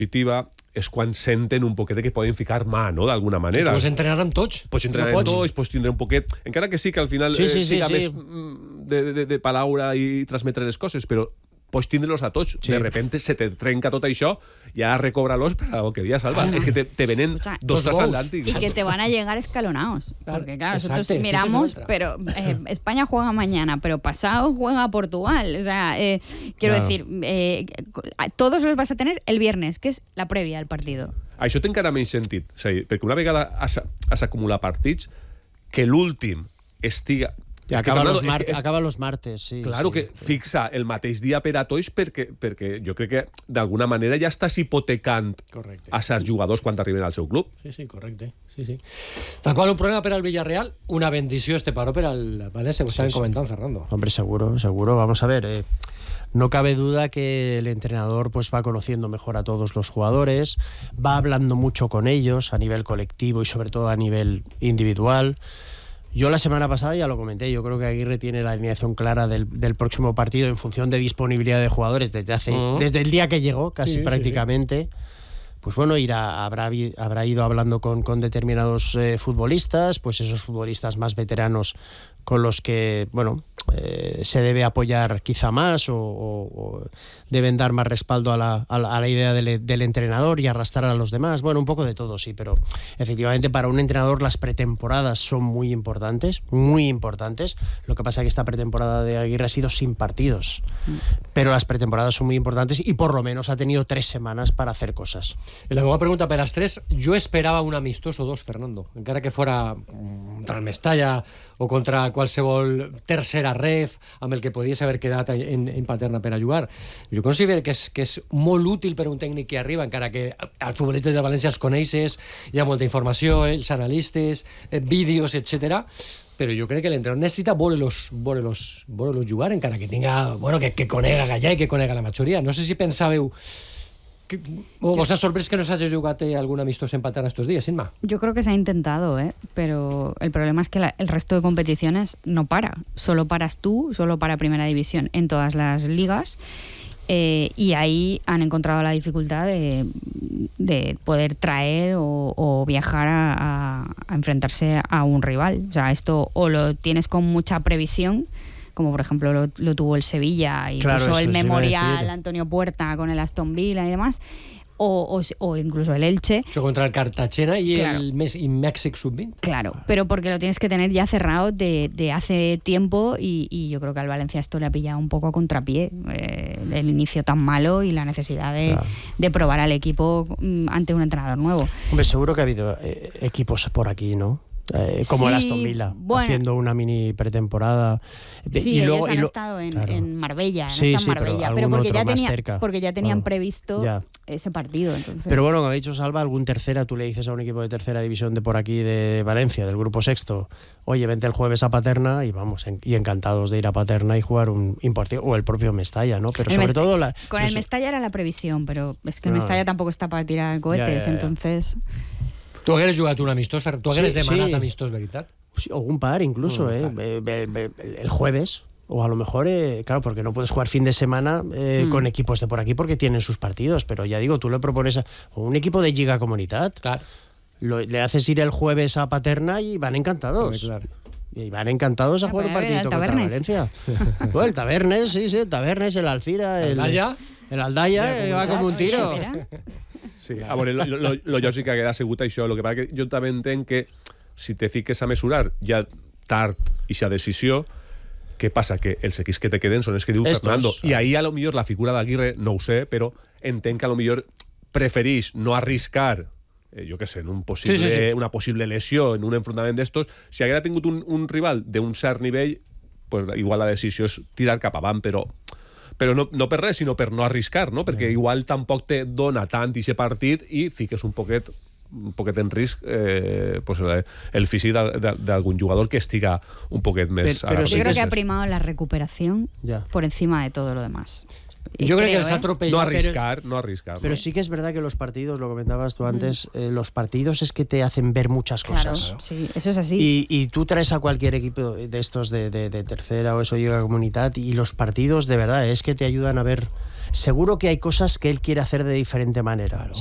positiva és quan senten un poquet que poden ficar mà, no?, d'alguna manera. Pots entrenar amb tots. Pots entrenar amb tots, pots tindre un poquet... Encara que sí que al final siga més de paraula i transmetre les coses, però pots tindre-los a tots. De repente se te trenca tot això i ara recobra-los per lo que dia Salva. Es que te venen dos asaltantes. Y que te van a llegar escalonados. Porque claro, nosotros miramos, pero España juega mañana, pero pasado juega Portugal. O sea, quiero decir, todos los vas a tener el viernes, que es la prèvia al partido. Això té encara menys sentit. És a dir, perquè una vegada has acumulat partits, que l'últim estiga... Acaba los martes, sí. Claro, que fixa el mateix dia per a tots perquè jo crec que d'alguna manera ja estàs hipotecant a certs jugadors quan arriben al seu club. Sí, correcte. Sí. Tal cual un problema per al Villarreal, una bendició este paro per al València, que estaven comentant, Fernando. Hombre, seguro. Vamos a ver, no cabe duda que el entrenador pues va conociendo mejor a todos los jugadores, va hablando mucho con ellos a nivel colectivo y sobre todo a nivel individual. Yo la semana pasada ya lo comenté, yo creo que Aguirre tiene la alineación clara del próximo partido en función de disponibilidad de jugadores desde el día que llegó, casi prácticamente. Sí. Pues bueno, habrá ido hablando con determinados futbolistas, pues esos futbolistas más veteranos con los que, bueno, se debe apoyar quizá más o deben dar más respaldo a la idea del entrenador y arrastrar a los demás. Bueno, un poco de todo, sí, pero efectivamente para un entrenador las pretemporadas son muy importantes. Lo que pasa es que esta pretemporada de Aguirre ha sido sin partidos, pero las pretemporadas son muy importantes y por lo menos ha tenido 3 semanas para hacer cosas. La meva pregunta per als 3, jo esperava un amistoso 2, Fernando, encara que fora contra el Mestalla o contra qualsevol tercera ref amb el que podies haver quedat en Paterna per a jugar. Jo considero que és molt útil per a un tècnic que arriba, encara que els futbolistes de València els coneixes, hi ha molta informació, els analistes, vídeos, etc. Però jo crec que l'entrenador necessita veure-los jugar, encara que tinga, bueno, que conega Gallà i que conega la majoria. No sé si pensàveu ¿Os ha sorprès que no se haya jugado algún amistoso en Paterna estos días, Inma? Yo creo que se ha intentado, pero el problema es que el resto de competiciones no para. Solo paras tú, solo para Primera División en todas las ligas. Y ahí han encontrado la dificultad de poder traer o viajar a enfrentarse a un rival. O sea, esto o lo tienes con mucha previsión, como por ejemplo lo tuvo el Sevilla y claro, puso el memorial Antonio Puerta con el Aston Villa y demás, o incluso el Elche. Yo contra el Cartagena y claro. el México Sub-20. Claro, pero porque lo tienes que tener ya cerrado de hace tiempo y yo creo que al Valencia esto le ha pillado un poco a contrapié, el inicio tan malo y la necesidad de probar al equipo ante un entrenador nuevo. Hombre, seguro que ha habido equipos por aquí, ¿no? Como el Aston Villa, haciendo una mini pretemporada. Sí, y luego, han estado en Marbella, pero porque ya tenían previsto ese partido. Entonces. Pero bueno, como ha dicho Salva, algún tercera, tú le dices a un equipo de tercera división de por aquí, de Valencia, del grupo sexto, oye, vente el jueves a Paterna y vamos, y encantados de ir a Paterna y jugar un partido, o el propio Mestalla, ¿no? Pero sobre todo... Con el Mestalla era la previsión, pero es que el Mestalla tampoco está para tirar cohetes, entonces... Tu hagueres jugat un amistós, tu hagueres demanat amistós, veritat? Sí, algún par incluso, el jueves. O a lo mejor, claro, porque no puedes jugar fin de semana con equipos de por aquí porque tienen sus partidos, pero ya digo, tú le propones a un equipo de Lliga Comunitat, claro. Le haces ir el jueves a Paterna y van encantados. Claro. Y van encantados a jugar un partidito contra Valencia. Bueno, el Tavernes, sí, el Tavernes, el Alcira, el Aldaya, que va como un tiro. Sí, a veure, lo lògic que ha sigut això. El que passa que jo també entenc que si te fiques a mesurar ja tard aquesta decisió, què passa? Que els equips que te queden són els que diu Fernando. I ahí a lo millor la figura d'Aguirre, no ho sé, però entenc que a lo millor preferís no arriscar, jo què sé, en una possible lesió en un enfrontament d'estos. Si haguera tingut un rival d'un cert nivell, pues igual la decisió és tirar cap avant, però no per res, sinó per no arriscar, no? Perquè igual tampoc te dona tant aquest partit i fiques un poquet en risc pues el físic d'algun jugador que estiga un poquet més... Pero yo creo que ha primado la recuperación por encima de todo lo demás. Yo creo que les ha atropellado. No arriscar. Pero sí que es verdad que los partidos, lo comentabas tú antes, los partidos es que te hacen ver muchas cosas. Claro, sí, eso es así. Y tú traes a cualquier equipo de estos de tercera o eso, Lliga Comunitat, y los partidos de verdad es que te ayudan a ver. Seguro que hay cosas que él quiere hacer de diferente manera.